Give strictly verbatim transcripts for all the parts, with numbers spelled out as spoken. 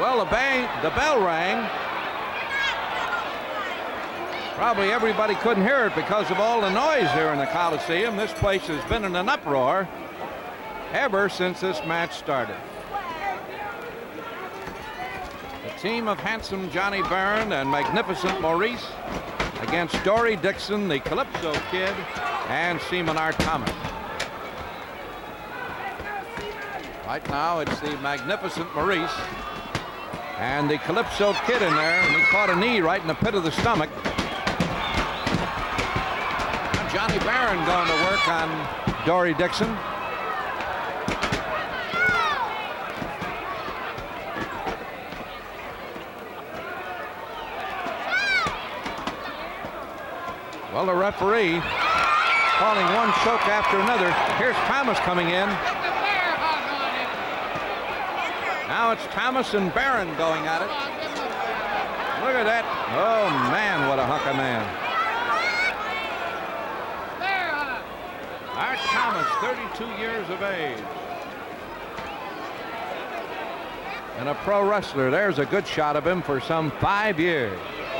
Well, the, bang, the bell rang. Probably everybody couldn't hear it because of all the noise here in the Coliseum. This place has been in an uproar ever since this match started. The team of handsome Johnny Barron and magnificent Maurice against Dory Dixon, the Calypso Kid, and Seaman Art Thomas. Right now it's the magnificent Maurice and the Calypso Kid in there, and he caught a knee right in the pit of the stomach. Johnny Barron going to work on Dory Dixon. Well, the referee calling one choke after another. Here's Thomas coming in. Now it's Thomas and Barron going at it. Look at that. Oh, man, what a hunk of man. Art Thomas, thirty-two years of age. And a pro wrestler. There's a good shot of him for some five years.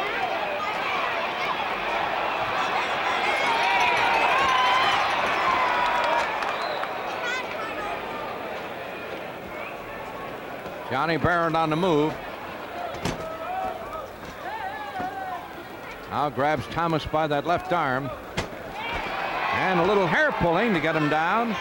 Johnny Barron on the move. Now grabs Thomas by that left arm. And a little hair pulling to get him down.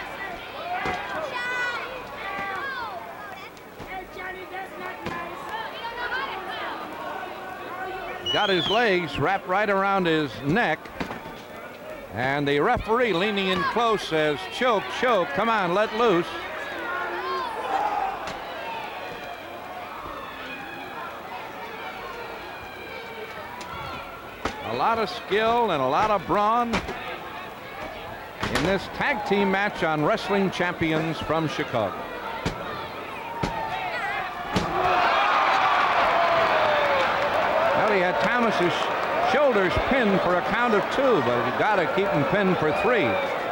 Got his legs wrapped right around his neck. And the referee leaning in close says, choke, choke, come on, let loose. A lot of skill and a lot of brawn in this tag team match on Wrestling Champions from Chicago. Well, he had Thomas's shoulders pinned for a count of two, but you got to keep him pinned for three.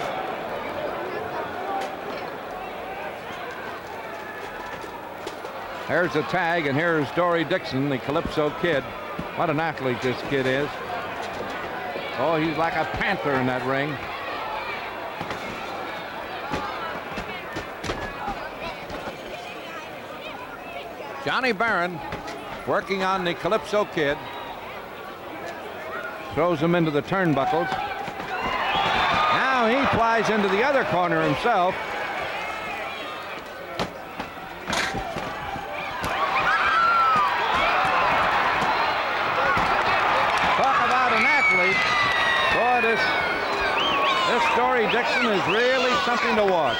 There's the tag, and here's Dory Dixon, the Calypso Kid. What an athlete this kid is. Oh, he's like a panther in that ring. Johnny Barron working on the Calypso Kid. Throws him into the turnbuckles. Now he flies into the other corner himself. Talk about an athlete. Boy, this, this Dory Dixon is really something to watch.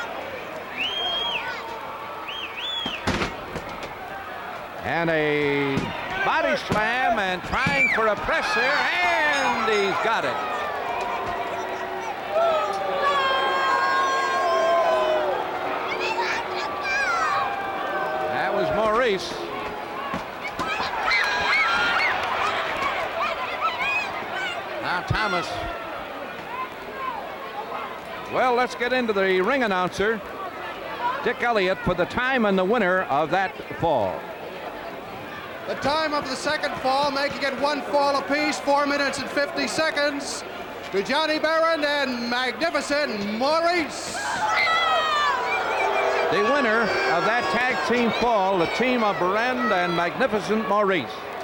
And a body slam and trying for a press here, and he's got it. That was Maurice. Now Thomas. Well, let's get into the ring announcer, Dick Elliott, for the time and the winner of that fall. The time of the second fall, making it one fall apiece, four minutes and fifty seconds, to Johnny Barron and magnificent Maurice. The winner of that tag team fall, the team of Barron and magnificent Maurice.